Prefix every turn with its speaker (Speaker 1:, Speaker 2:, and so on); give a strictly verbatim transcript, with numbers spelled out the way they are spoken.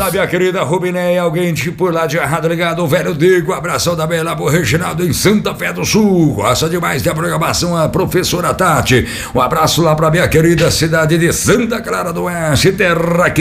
Speaker 1: Fala, minha querida Rubineia, alguém de por lá de errado ligado, o velho Digo, abração também lá pro Reginaldo em Santa Fé do Sul, gosta demais da programação, a professora Tati, um abraço lá pra minha querida cidade de Santa Clara do Oeste, terra